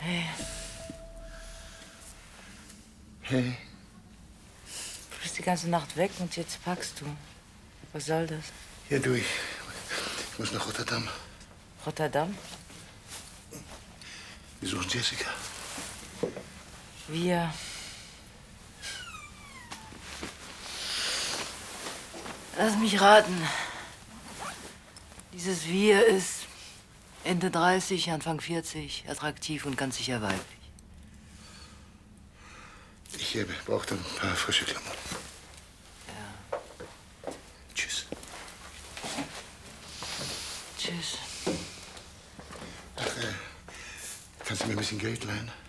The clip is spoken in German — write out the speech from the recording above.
Hey. Hey. Du bist die ganze Nacht weg und jetzt packst du. Was soll das? Ja, du, ich muss nach Rotterdam. Rotterdam? Wir suchen Jessica. Wir. Lass mich raten. Dieses Wir ist Ende 30, Anfang 40, attraktiv und ganz sicher weiblich. Ich brauche dann ein paar frische Klamotten. Ja. Tschüss. Tschüss. Ach, kannst du mir ein bisschen Geld leihen?